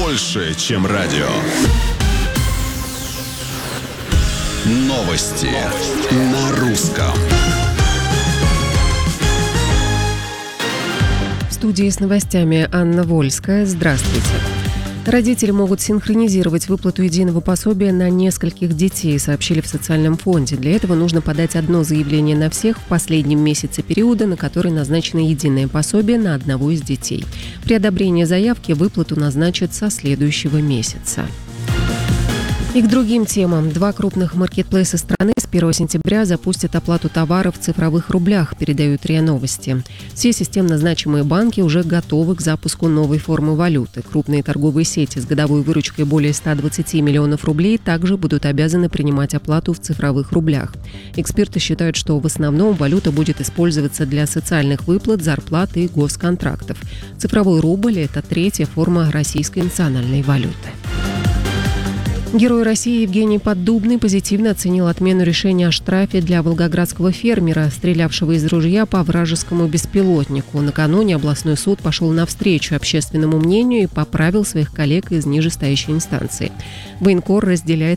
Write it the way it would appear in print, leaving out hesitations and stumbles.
больше, чем радио. Новости на русском. В студии с новостями Анна Вольская. Здравствуйте. Родители могут синхронизировать выплату единого пособия на нескольких детей, сообщили в социальном фонде. Для этого нужно подать одно заявление на всех в последнем месяце периода, на который назначено единое пособие на одного из детей. При одобрении заявки выплату назначат со следующего месяца. И к другим темам. Два крупных маркетплейса страны с 1 сентября запустят оплату товаров в цифровых рублях, передают РИА Новости. Все системно значимые банки уже готовы к запуску новой формы валюты. Крупные торговые сети с годовой выручкой более 120 миллионов рублей также будут обязаны принимать оплату в цифровых рублях. Эксперты считают, что в основном валюта будет использоваться для социальных выплат, зарплат и госконтрактов. Цифровой рубль – это третья форма российской национальной валюты. Герой России Евгений Поддубный позитивно оценил отмену решения о штрафе для волгоградского фермера, стрелявшего из ружья по вражескому беспилотнику. Накануне областной суд пошел навстречу общественному мнению и поправил своих коллег из нижестоящей инстанции. Военкор разделяет